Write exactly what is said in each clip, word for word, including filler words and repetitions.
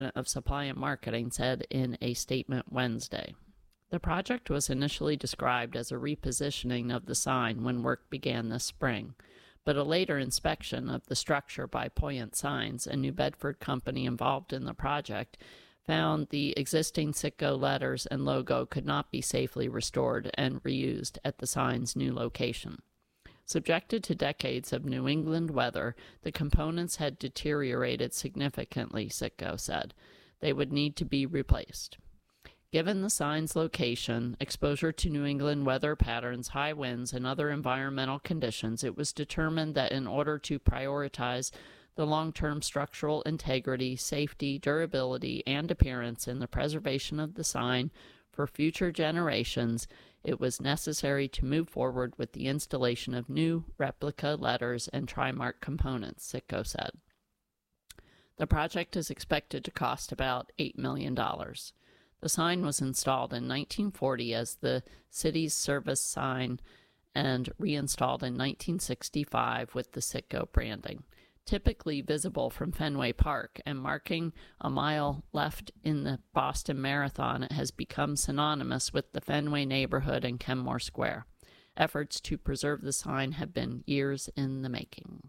of Supply and Marketing said in a statement Wednesday. The project was initially described as a repositioning of the sign when work began this spring, but a later inspection of the structure by Poyant Signs, a New Bedford company involved in the project, found the existing Citgo letters and logo could not be safely restored and reused at the sign's new location. Subjected to decades of New England weather, the components had deteriorated significantly, Citgo said. They would need to be replaced. Given the sign's location, exposure to New England weather patterns, high winds, and other environmental conditions, it was determined that in order to prioritize the long-term structural integrity, safety, durability, and appearance in the preservation of the sign for future generations, it was necessary to move forward with the installation of new replica letters and Trimark components, Citgo said. The project is expected to cost about eight million dollars. The sign was installed in nineteen forty as the city's service sign and reinstalled in nineteen sixty-five with the Citgo branding. Typically visible from Fenway Park and marking a mile left in the Boston Marathon, it has become synonymous with the Fenway neighborhood and Kenmore Square. Efforts to preserve the sign have been years in the making.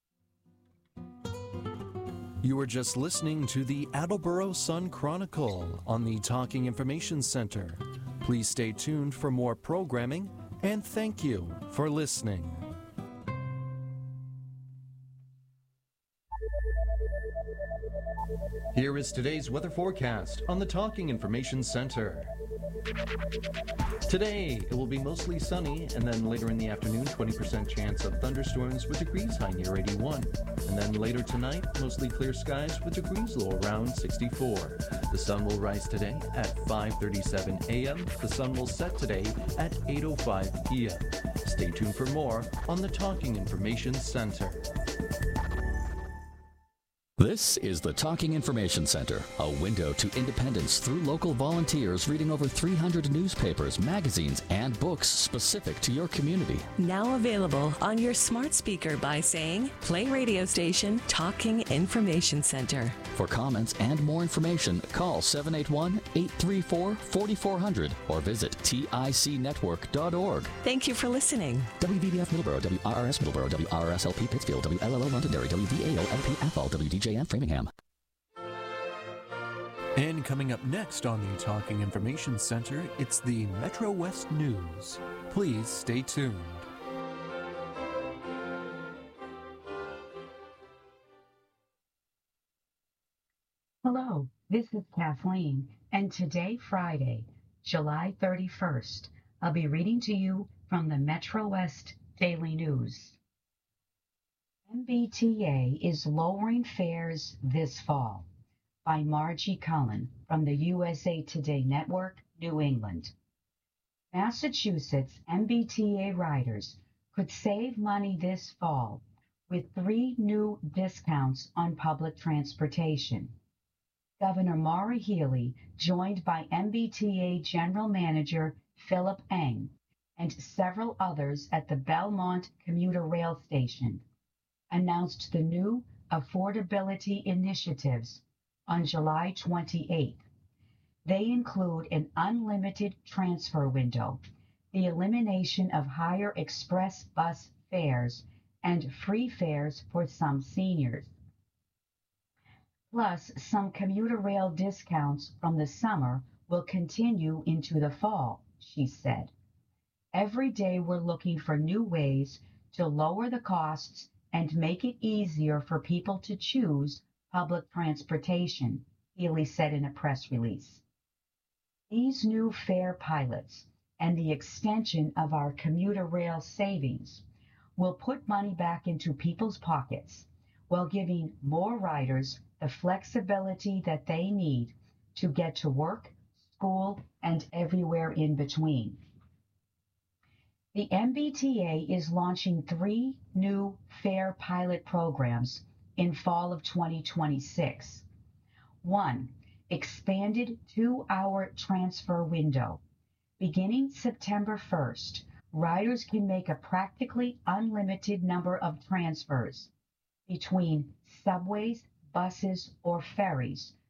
You were just listening to the Attleboro Sun Chronicle on the Talking Information Center. Please stay tuned for more programming, and thank you for listening. Here is today's weather forecast on the Talking Information Center. Today, it will be mostly sunny, and then later in the afternoon, twenty percent chance of thunderstorms with degrees high near eighty-one. And then later tonight, mostly clear skies with degrees low around sixty-four. The sun will rise today at five thirty-seven a m The sun will set today at eight oh five p m Stay tuned for more on the Talking Information Center. This is the Talking Information Center, a window to independence through local volunteers reading over three hundred newspapers, magazines, and books specific to your community. Now available on your smart speaker by saying, play radio station Talking Information Center. For comments and more information, call seven eight one, eight three four, four four zero zero or visit tic network dot org. Thank you for listening. W V B F Middleborough, W R R S Middleborough, W R R S L P Pittsfield, W L L O Londonderry, W V A O L P Athol, W D J F Framingham. And coming up next on the Talking Information Center, it's the Metro West News. Please stay tuned. Hello, this is Kathleen, and today, Friday, July thirty-first, I'll be reading to you from the Metro West Daily News. M B T A is lowering fares this fall, by Margie Cullen from the U S A Today Network, New England. Massachusetts M B T A riders could save money this fall with three new discounts on public transportation. Governor Maura Healey, joined by M B T A General Manager Philip Eng and several others at the Belmont Commuter Rail Station, announced the new affordability initiatives on July twenty-eighth. They include an unlimited transfer window, the elimination of higher express bus fares, and free fares for some seniors. Plus, some commuter rail discounts from the summer will continue into the fall, she said. Every day we're looking for new ways to lower the costs and make it easier for people to choose public transportation, Healey said in a press release. These new fare pilots and the extension of our commuter rail savings will put money back into people's pockets while giving more riders the flexibility that they need to get to work, school, and everywhere in between. The M B T A is launching three new fare pilot programs in fall of twenty twenty-six. One, expanded two-hour transfer window. Beginning September first, riders can make a practically unlimited number of transfers between subways, buses, or ferries